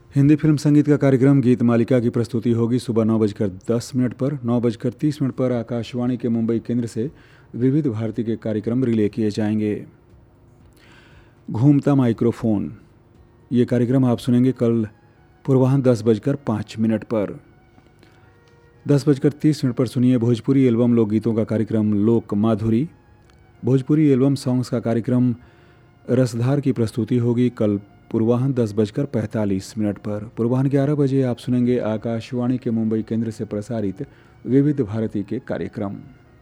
Hindi film संगीत का कार्यक्रम गीत मालिका की प्रस्तुति होगी सुबह 9:10 पर। 9:30 पर आकाशवाणी के मुंबई केंद्र से विविध भारती के कार्यक्रम रिले किए जाएंगे। घूमता माइक्रोफोन, ये कार्यक्रम आप सुनेंगे कल पूर्वाह्न 10:05 पर। 10:30 पर सुनिए भोजपुरी एल्बम लोकगीतों का कार्यक्रम लोक माधुरी। भोजपुरी एल्बम सॉन्ग्स का कार्यक्रम रसधार की प्रस्तुति होगी कल पूर्वाह्न 10:45 पर। पूर्वाह्न 11 बजे आप सुनेंगे आकाशवाणी के मुंबई केंद्र से प्रसारित विविध भारती के कार्यक्रम।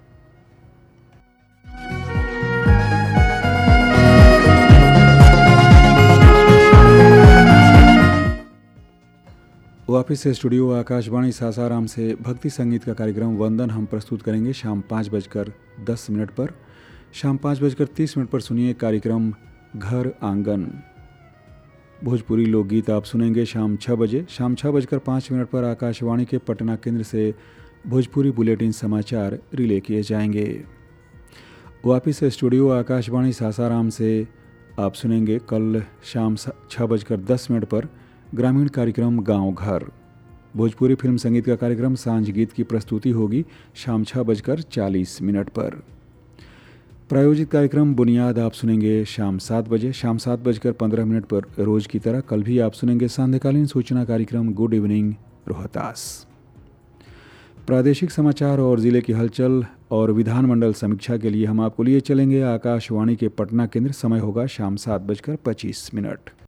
वापिस से स्टूडियो आकाशवाणी सासाराम से भक्ति संगीत का कार्यक्रम वंदन हम प्रस्तुत करेंगे शाम 5:10 पर। शाम 5:30 पर सुनिए कार्यक्रम घर आंगन। भोजपुरी लोकगीत आप सुनेंगे शाम 6 बजे। शाम 6:05 पर आकाशवाणी के पटना केंद्र से भोजपुरी बुलेटिन समाचार रिले किए जाएंगे। वापिस से स्टूडियो आकाशवाणी सासाराम से आप सुनेंगे कल शाम 6:10 पर ग्रामीण कार्यक्रम गांव घर। भोजपुरी फिल्म संगीत का कार्यक्रम सांझ गीत की प्रस्तुति होगी शाम 6:40 पर। प्रायोजित कार्यक्रम बुनियाद आप सुनेंगे शाम 7 बजे। शाम 7:15 पर रोज की तरह कल भी आप सुनेंगे सांध्यकालीन सूचना कार्यक्रम गुड इवनिंग रोहतास। प्रादेशिक समाचार और जिले की हलचल और विधानमंडल समीक्षा के लिए हम आपको लिए चलेंगे आकाशवाणी के पटना केंद्र। समय होगा शाम 7:25।